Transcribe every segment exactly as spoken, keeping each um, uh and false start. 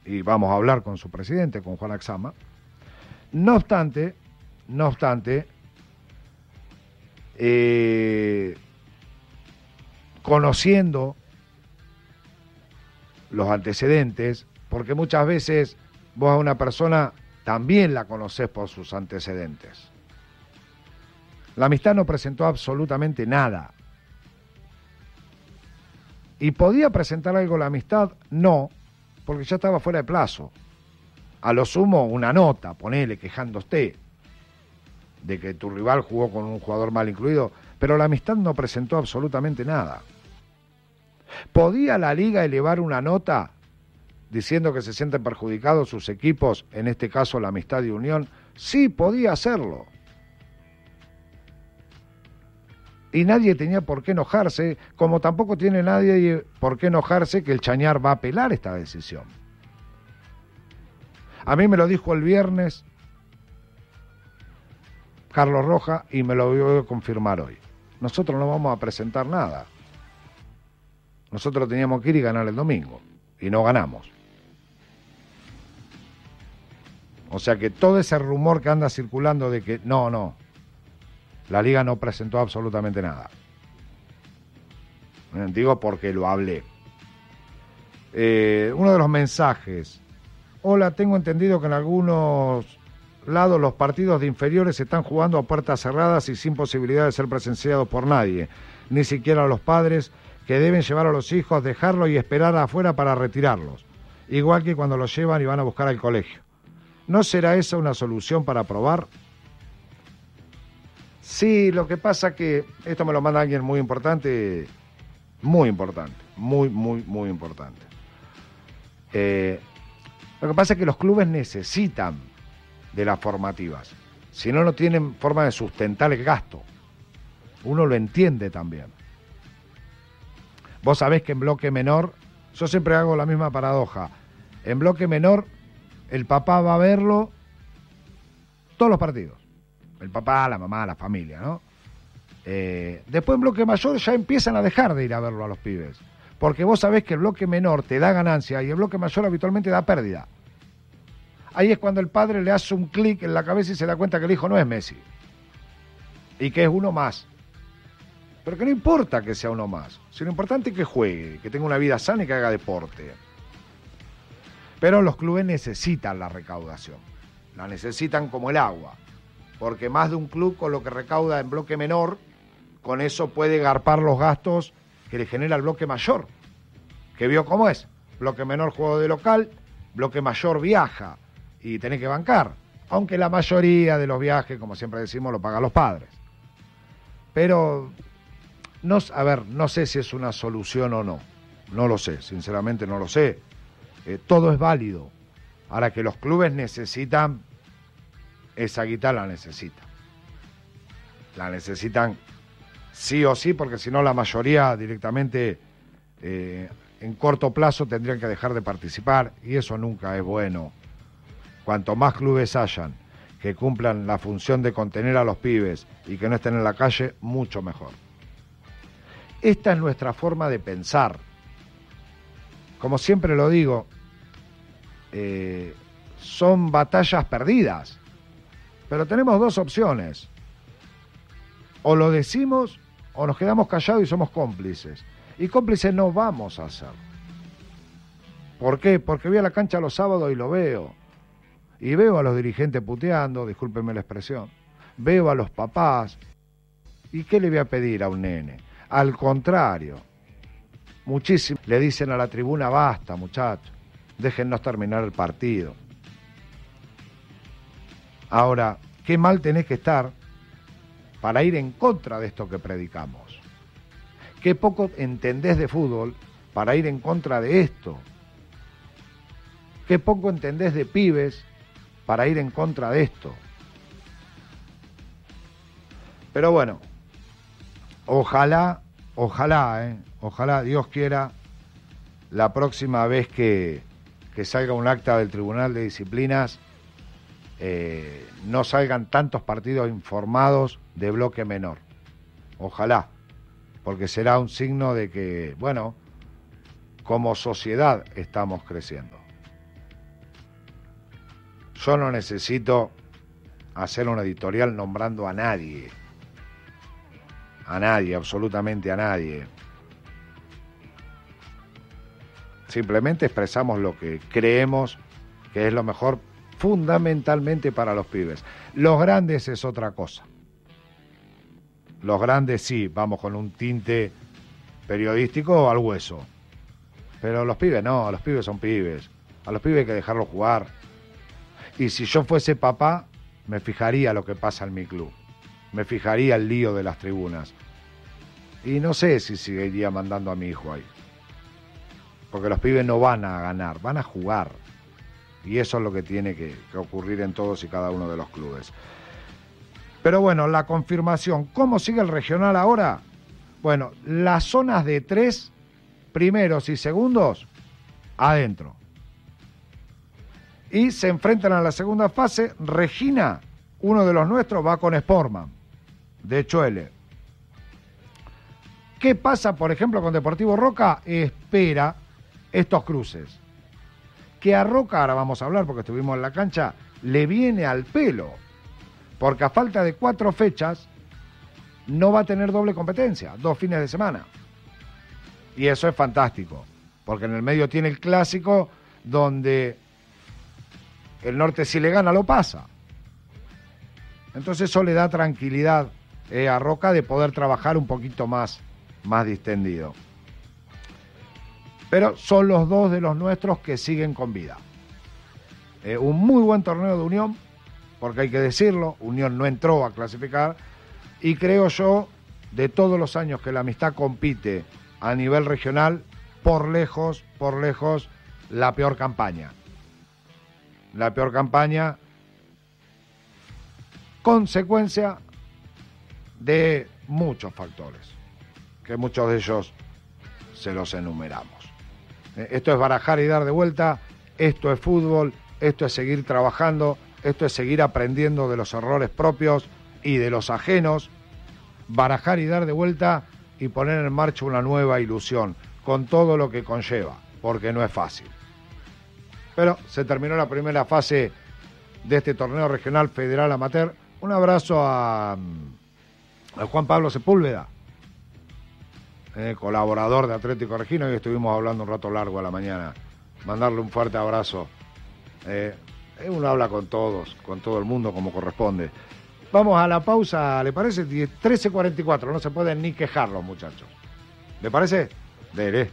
y vamos a hablar con su presidente, con Juan Axama. No obstante, no obstante, eh, conociendo los antecedentes, porque muchas veces vos a una persona también la conocés por sus antecedentes. La amistad no presentó absolutamente nada. ¿Y podía presentar algo la amistad? No, porque ya estaba fuera de plazo. A lo sumo una nota, ponele, quejándote de que tu rival jugó con un jugador mal incluido, pero la amistad no presentó absolutamente nada. ¿Podía la liga elevar una nota diciendo que se sienten perjudicados sus equipos, en este caso la Amistad y Unión? Sí, podía hacerlo. Y nadie tenía por qué enojarse, como tampoco tiene nadie por qué enojarse que el Chañar va a apelar esta decisión. A mí me lo dijo el viernes Carlos Roja y me lo voy a confirmar hoy. Nosotros no vamos a presentar nada. Nosotros teníamos que ir y ganar el domingo, y no ganamos. O sea que todo ese rumor que anda circulando de que no, no, la liga no presentó absolutamente nada. Digo porque lo hablé. Eh, uno de los mensajes. Hola, tengo entendido que en algunos lados los partidos de inferiores se están jugando a puertas cerradas y sin posibilidad de ser presenciados por nadie, ni siquiera los padres, que deben llevar a los hijos, dejarlos y esperar afuera para retirarlos, igual que cuando los llevan y van a buscar al colegio. ¿No será esa una solución para probar? Sí, lo que pasa que esto me lo manda alguien muy importante, muy importante, muy, muy, muy importante. Eh, lo que pasa es que los clubes necesitan de las formativas, si no, no tienen forma de sustentar el gasto. Uno lo entiende también. Vos sabés que en bloque menor, yo siempre hago la misma paradoja, en bloque menor el papá va a verlo todos los partidos. El papá, la mamá, la familia, ¿no? Eh, después en bloque mayor ya empiezan a dejar de ir a verlo a los pibes. Porque vos sabés que el bloque menor te da ganancia y el bloque mayor habitualmente da pérdida. Ahí es cuando el padre le hace un clic en la cabeza y se da cuenta que el hijo no es Messi. Y que es uno más. Pero que no importa que sea uno más. Si lo importante es que juegue, que tenga una vida sana y que haga deporte. Pero los clubes necesitan la recaudación. La necesitan como el agua. Porque más de un club con lo que recauda en bloque menor, con eso puede garpar los gastos que le genera el bloque mayor. Que vio cómo es. Bloque menor juego de local, bloque mayor viaja y tenés que bancar. Aunque la mayoría de los viajes, como siempre decimos, lo pagan los padres. Pero, no, a ver, no sé si es una solución o no. No lo sé, sinceramente no lo sé. Eh, todo es válido. Ahora que los clubes necesitan, esa guita la necesitan. La necesitan sí o sí, porque si no la mayoría directamente eh, en corto plazo tendrían que dejar de participar y eso nunca es bueno. Cuanto más clubes hayan que cumplan la función de contener a los pibes y que no estén en la calle, mucho mejor. Esta es nuestra forma de pensar. Como siempre lo digo, eh, son batallas perdidas, pero tenemos dos opciones. O lo decimos o nos quedamos callados y somos cómplices. Y cómplices no vamos a ser. ¿Por qué? Porque voy a la cancha los sábados y lo veo. Y veo a los dirigentes puteando, discúlpenme la expresión. Veo a los papás. ¿Y qué le voy a pedir a un nene? Al contrario. Muchísimo. Le dicen a la tribuna, basta, muchachos. Déjennos terminar el partido. Ahora, qué mal tenés que estar para ir en contra de esto que predicamos. Qué poco entendés de fútbol para ir en contra de esto. Qué poco entendés de pibes para ir en contra de esto. Pero bueno, ojalá, ojalá, eh, ojalá Dios quiera, la próxima vez que, que salga un acta del Tribunal de Disciplinas, eh, no salgan tantos partidos informados de bloque menor. Ojalá, porque será un signo de que, bueno, como sociedad estamos creciendo. Yo no necesito hacer una editorial nombrando a nadie. A nadie, absolutamente a nadie. Simplemente expresamos lo que creemos que es lo mejor fundamentalmente para los pibes. Los grandes es otra cosa. Los grandes sí, vamos con un tinte periodístico al hueso. Pero los pibes no, los pibes son pibes. A los pibes hay que dejarlos jugar. Y si yo fuese papá, me fijaría lo que pasa en mi club. Me fijaría el lío de las tribunas. Y no sé si seguiría mandando a mi hijo ahí. Porque los pibes no van a ganar, van a jugar. Y eso es lo que tiene que, que ocurrir en todos y cada uno de los clubes. Pero bueno, la confirmación. ¿Cómo sigue el regional ahora? Bueno, las zonas de tres, primeros y segundos, adentro. Y se enfrentan a la segunda fase. Regina, uno de los nuestros, va con Sportman, de Choele. ¿Qué pasa, por ejemplo, con Deportivo Roca? Espera estos cruces. Que a Roca, ahora vamos a hablar porque estuvimos en la cancha, le viene al pelo. Porque a falta de cuatro fechas, no va a tener doble competencia, dos fines de semana. Y eso es fantástico, porque en el medio tiene el clásico donde el norte, si le gana, lo pasa. Entonces eso le da tranquilidad eh, a Roca de poder trabajar un poquito más, más distendido. Pero son los dos de los nuestros que siguen con vida. Eh, un muy buen torneo de Unión, porque hay que decirlo, Unión no entró a clasificar, y creo yo, de todos los años que la Amistad compite a nivel regional, por lejos, por lejos, la peor campaña. La peor campaña, consecuencia de muchos factores, que muchos de ellos se los enumeramos. Esto es barajar y dar de vuelta, esto es fútbol, esto es seguir trabajando, esto es seguir aprendiendo de los errores propios y de los ajenos, barajar y dar de vuelta y poner en marcha una nueva ilusión, con todo lo que conlleva, porque no es fácil. Pero se terminó la primera fase de este torneo regional federal amateur. Un abrazo a, a Juan Pablo Sepúlveda, eh, colaborador de Atlético Regina, y estuvimos hablando un rato largo a la mañana. Mandarle un fuerte abrazo. Eh, uno habla con todos, con todo el mundo como corresponde. Vamos a la pausa, ¿le parece? trece cuarenta y cuatro, no se pueden ni quejar los muchachos. ¿Le parece? Dele.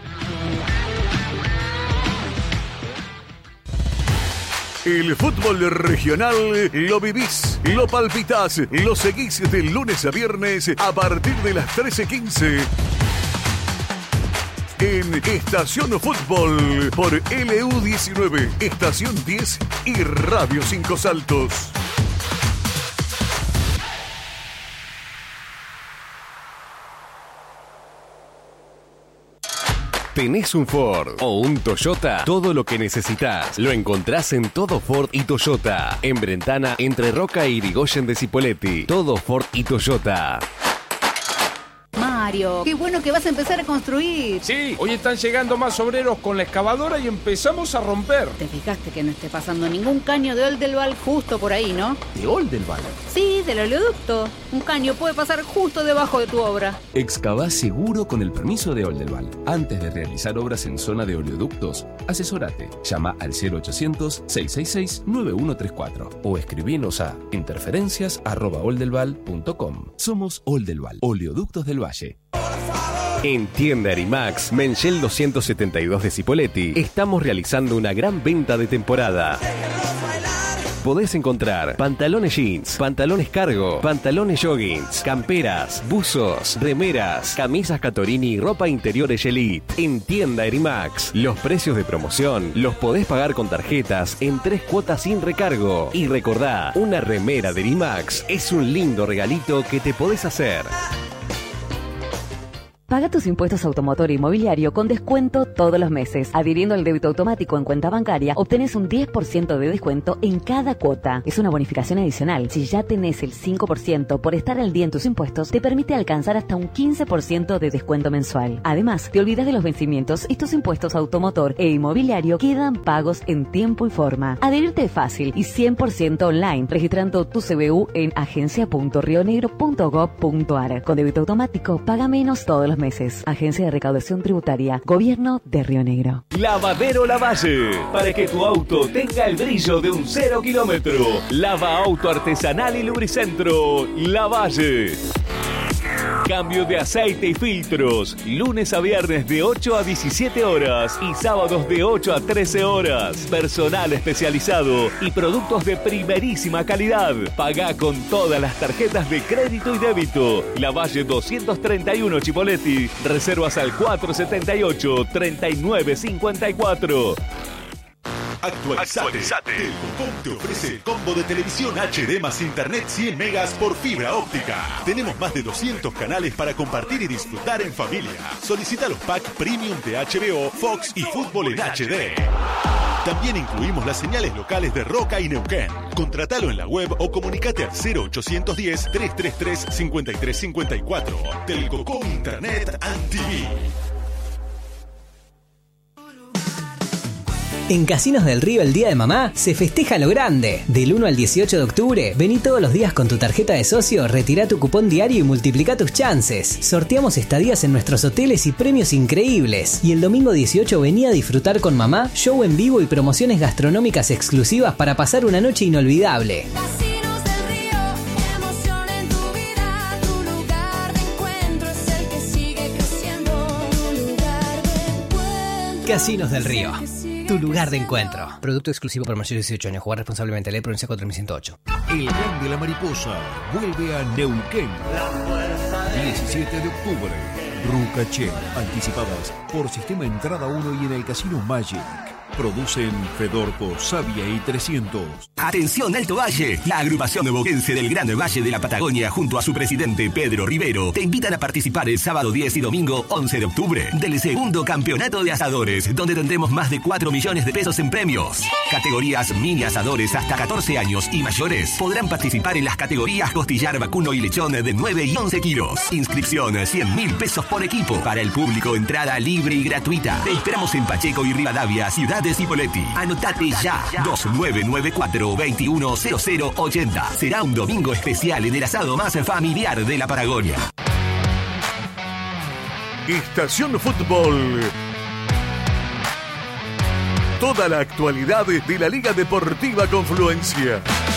El fútbol regional lo vivís, lo palpitás, lo seguís de lunes a viernes a partir de las trece quince. En Estación Fútbol por L U diecinueve, Estación diez y Radio Cinco Saltos. ¿Tenés un Ford o un Toyota? Todo lo que necesitas lo encontrás en Todo Ford y Toyota. En Brentana, entre Roca y Irigoyen de Cipolletti. Todo Ford y Toyota. Mario, qué bueno que vas a empezar a construir. Sí, hoy están llegando más obreros con la excavadora y empezamos a romper. Te fijaste que no esté pasando ningún caño de Oldelval justo por ahí, ¿no? ¿De Oldelval? Sí, del oleoducto. Un caño puede pasar justo debajo de tu obra. Excavá seguro con el permiso de Oldelval. Antes de realizar obras en zona de oleoductos, asesórate. Llama al cero ochocientos, seiscientos sesenta y seis, noventa y uno treinta y cuatro o escribinos a interferencias arroba oldelval punto com. Somos Oldelval, Oleoductos del Valle. En Tienda Erimax, Menchel doscientos setenta y dos de Cipolletti, estamos realizando una gran venta de temporada. Podés encontrar pantalones jeans, pantalones cargo, pantalones joggings, camperas, buzos, remeras, camisas Catorini y ropa interior Elite. En Tienda Erimax, los precios de promoción los podés pagar con tarjetas en tres cuotas sin recargo. Y recordá, una remera de Erimax es un lindo regalito que te podés hacer. Paga tus impuestos automotor e inmobiliario con descuento todos los meses. Adhiriendo al débito automático en cuenta bancaria, obtenés un diez por ciento de descuento en cada cuota. Es una bonificación adicional. Si ya tenés el cinco por ciento por estar al día en tus impuestos, te permite alcanzar hasta un quince por ciento de descuento mensual. Además, te olvidas de los vencimientos y tus impuestos automotor e inmobiliario quedan pagos en tiempo y forma. Adherirte es fácil y cien por ciento online, registrando tu C B U en agencia punto rionegro punto gob punto ar. Con débito automático, paga menos todos los meses. Agencia de Recaudación Tributaria, Gobierno de Río Negro. Lavadero Lavalle, para que tu auto tenga el brillo de un cero kilómetro. Lava auto artesanal y lubricentro Lavalle. Cambio de aceite y filtros, lunes a viernes de ocho a diecisiete horas y sábados de ocho a trece horas. Personal especializado y productos de primerísima calidad. Pagá con todas las tarjetas de crédito y débito. Lavalle doscientos treinta y uno Chipoleti. Reservas al cuatro setenta y ocho, treinta y nueve cincuenta y cuatro. Actualizate. Actualizate. Telcom te ofrece el combo de televisión H D más internet cien megas por fibra óptica. Tenemos más de doscientos canales para compartir y disfrutar en familia. Solicita los packs premium de H B O, Fox y Fútbol en H D. También incluimos las señales locales de Roca y Neuquén. Contratalo en la web o comunicate al cero ochocientos diez, trescientos treinta y tres, cincuenta y tres cincuenta y cuatro. Telcom Internet and T V. En Casinos del Río el Día de Mamá se festeja lo grande. Del uno al dieciocho de octubre, vení todos los días con tu tarjeta de socio, retirá tu cupón diario y multiplica tus chances. Sorteamos estadías en nuestros hoteles y premios increíbles. Y el domingo dieciocho vení a disfrutar con mamá, show en vivo y promociones gastronómicas exclusivas para pasar una noche inolvidable. Casinos del Río, emoción en tu vida, tu lugar de encuentro es el que sigue creciendo. Tu lugar de encuentro. Casinos del Río. Tu lugar de encuentro. Producto exclusivo para mayores de dieciocho años. Jugar responsablemente. Ley Provincia cuatro mil ciento ocho. El Tren de la Mariposa vuelve a Neuquén. diecisiete de octubre. Rucaché. Anticipadas por Sistema Entrada uno y en el Casino Magic. Producen Fedorco, Sabia y trescientos. Atención Alto Valle, la agrupación boquense del Gran Valle de la Patagonia junto a su presidente Pedro Rivero te invitan a participar el sábado diez y domingo once de octubre del segundo campeonato de asadores, donde tendremos más de cuatro millones de pesos en premios. Categorías mini asadores hasta catorce años y mayores podrán participar en las categorías costillar, vacuno y lechón de nueve y once kilos. Inscripción cien mil pesos por equipo. Para el público, entrada libre y gratuita. Te esperamos en Pacheco y Rivadavia, Ciudad de Cipolletti. Anotate ya. dos nueve nueve cuatro, dos uno cero cero ocho cero. Será un domingo especial en el asado más familiar de la Patagonia. Estación Fútbol. Toda la actualidad de la Liga Deportiva Confluencia.